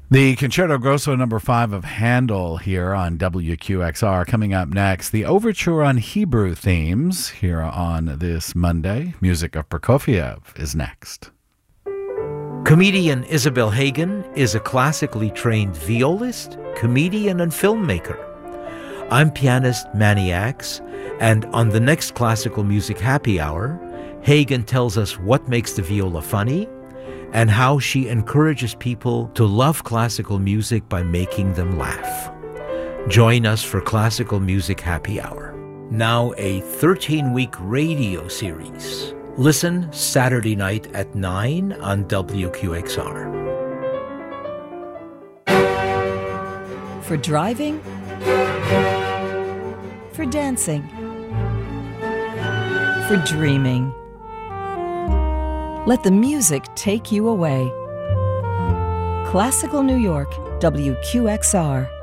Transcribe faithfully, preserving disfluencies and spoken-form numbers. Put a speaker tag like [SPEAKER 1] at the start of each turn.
[SPEAKER 1] The Concerto Grosso number five of Handel here on W Q X R. Coming up next, the overture on Hebrew themes here on this Monday. Music of Prokofiev is next.
[SPEAKER 2] Comedian Isabel Hagen is a classically trained violist, comedian, and filmmaker. I'm pianist Manny Axe, and on the next Classical Music Happy Hour, Hagen tells us what makes the viola funny and how she encourages people to love classical music by making them laugh. Join us for Classical Music Happy Hour. Now a thirteen-week radio series. Listen Saturday night at nine on W Q X R.
[SPEAKER 3] For driving, for dancing, for dreaming. Let the music take you away. Classical New York, W Q X R.